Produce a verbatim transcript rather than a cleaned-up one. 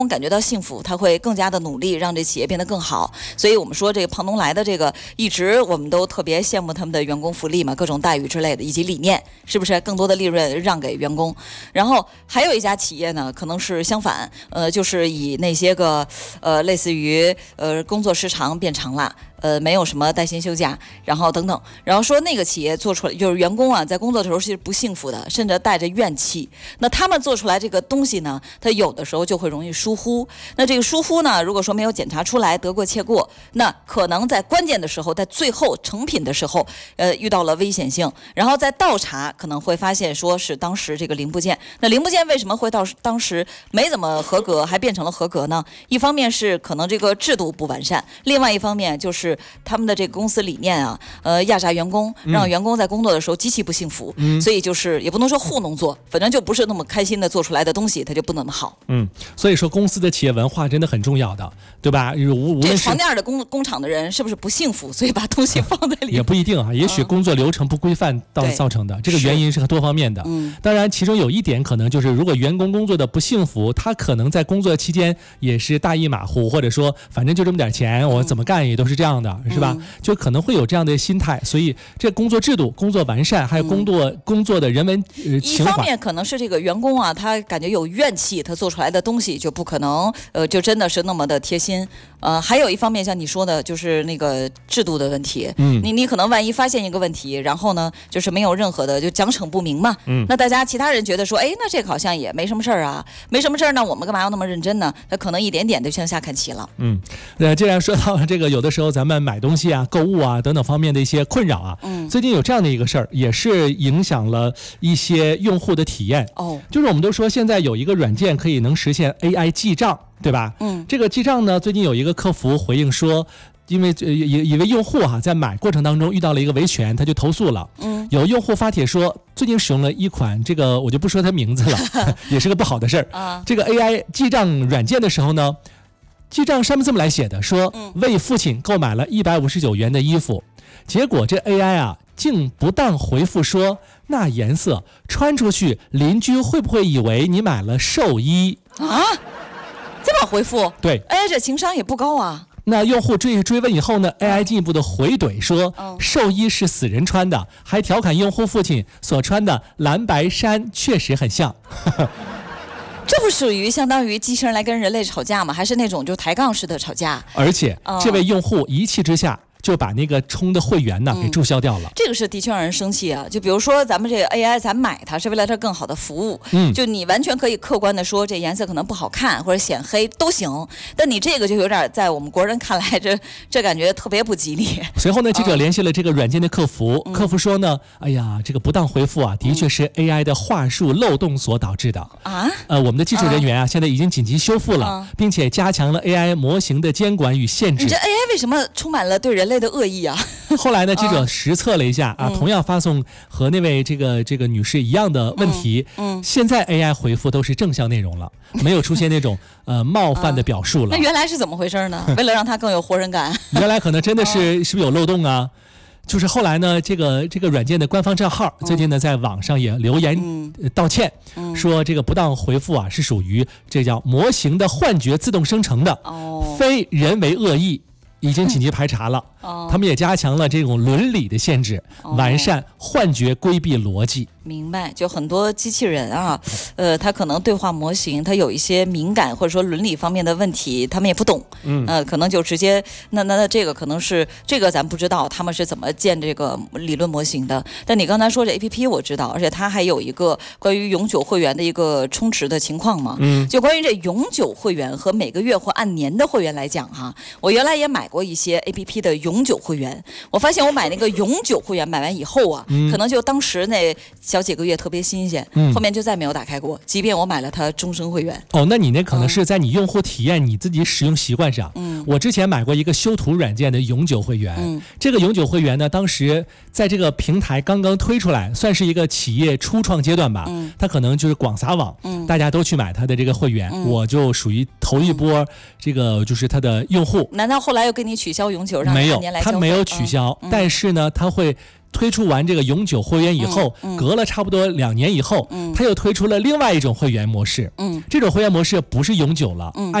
感觉到幸福，他会更加的努力，让这企业变得更好。所以我们说这个胖东来的这个，一直我们都特别羡慕他们的员工福利嘛，各种待遇之类的，以及理念，是不是更多的利润让给员工？然后还有一家企业呢，可能是相反，呃，就是以那些个呃类似于呃工作时长变长了。呃，没有什么带薪休假，然后等等，然后说那个企业做出来就是员工啊，在工作的时候是不幸福的，甚至带着怨气。那他们做出来这个东西呢，他有的时候就会容易疏忽。那这个疏忽呢，如果说没有检查出来，得过且过，那可能在关键的时候，在最后成品的时候，呃，遇到了危险性，然后再倒查，可能会发现说是当时这个零部件。那零部件为什么会到当时没怎么合格，还变成了合格呢？一方面是可能这个制度不完善，另外一方面就是。他们的这个公司理念啊，呃，压榨员工，让员工在工作的时候极其不幸福，嗯、所以就是也不能说糊弄做，反正就不是那么开心的做出来的东西，它就不那么好。 嗯，所以说公司的企业文化真的很重要的，对吧？无无论是床垫的工工厂的人是不是不幸福，所以把东西放在里面也不一定啊，也许工作流程不规范到造成的，嗯、这个原因是多方面的。嗯，当然其中有一点可能就是，如果员工工作的不幸福，他可能在工作期间也是大意马虎，或者说反正就这么点钱，我怎么干也都是这样的，嗯、是吧？就可能会有这样的心态，所以这工作制度、工作完善，还有工作、嗯、工作的人文、呃、情怀。 一方面可能是这个员工啊，他感觉有怨气，他做出来的东西就不可能，呃，就真的是那么的贴心。呃，还有一方面像你说的，就是那个制度的问题。嗯，你你可能万一发现一个问题，然后呢，就是没有任何的就奖惩不明嘛。嗯，那大家其他人觉得说，哎，那这个好像也没什么事儿啊，没什么事儿呢，我们干嘛要那么认真呢？那可能一点点就向下看齐了。 嗯，那既然说到这个，有的时候咱们买东西啊、购物啊等等方面的一些困扰啊，嗯，最近有这样的一个事儿，也是影响了一些用户的体验。哦，就是我们都说现在有一个软件可以能实现 A I 记账。对吧？嗯，这个记账呢，最近有一个客服回应说，因为呃一一位用户哈、啊、在买过程当中遇到了一个维权，他就投诉了。嗯，有用户发帖说，最近使用了一款这个我就不说他名字了，也是个不好的事儿。啊，这个 A I 记账软件的时候呢，记账上面这么来写的，说为父亲购买了一百五十九元的衣服，结果这 A I 啊竟不当回复说，那颜色穿出去，邻居会不会以为你买了寿衣啊？这么回复？ 对， 哎，这情商也不高啊。 那用户追追问以后呢 ，A I 进一步的回怼说，嗯、寿衣是死人穿的，还调侃用户父亲所穿的蓝白衫确实很像。 这不属于相当于机器人来跟人类吵架吗？还是那种就抬杠式的吵架？ 而且、嗯、这位用户一气之下。就把那个充的会员呢、嗯、给注销掉了， 这个是的确让人生气啊！就比如说咱们这个 A I， 咱买它是为了它更好的服务，嗯，就你完全可以客观的说这颜色可能不好看或者显黑都行，但你这个就有点在我们国人看来这这感觉特别不吉利。 随后呢，记者联系了这个软件的客服，嗯、客服说呢，哎呀，这个不当回复啊，的确是 A I 的话术漏洞所导致的啊。呃，我们的技术人员啊，啊现在已经紧急修复了，啊、并且加强了 A I 模型的监管与限制。 你这 A I 为什么充满了对人类的恶意啊？ 后来呢，记者实测了一下啊，嗯、同样发送和那位这个这个女士一样的问题，嗯，嗯现在 A I 回复都是正向内容了，没有出现那种呃冒犯的表述了。 那原来是怎么回事呢？为了让它更有活人感， 原来可能真的是是不是有漏洞啊？就是后来呢，这个这个软件的官方账号最近呢在网上也留言、嗯呃、道歉、嗯，说这个不当回复啊是属于这叫模型的幻觉自动生成的，哦，非人为恶意。已经紧急排查了，哦、他们也加强了这种伦理的限制，哦、完善幻觉规避逻辑。 明白，就很多机器人啊，呃，它可能对话模型，它有一些敏感或者说伦理方面的问题，他们也不懂，嗯，呃，可能就直接，那那那这个可能是这个咱不知道他们是怎么建这个理论模型的。但你刚才说这 A P P 我知道，而且它还有一个关于永久会员的一个充值的情况嘛，嗯，就关于这永久会员和每个月或按年的会员来讲哈，我原来也买过一些 A P P 的永久会员，我发现我买那个永久会员买完以后啊，嗯、可能就当时那小几个月特别新鲜，嗯、后面就再没有打开过，即便我买了它终身会员。 哦，那你那可能是在你用户体验、嗯、你自己使用习惯上。嗯，我之前买过一个修图软件的永久会员，嗯、这个永久会员呢，当时在这个平台刚刚推出来，算是一个企业初创阶段吧。嗯，它可能就是广撒网，嗯、大家都去买它的这个会员，嗯、我就属于头一波这个就是它的用户。 难道后来又给你取消永久，让没有？它没有取消，嗯、但是呢，它会推出完这个永久会员以后， 嗯嗯、 隔了差不多两年以后， 嗯、 他又推出了另外一种会员模式。 嗯， 这种会员模式不是永久了。 嗯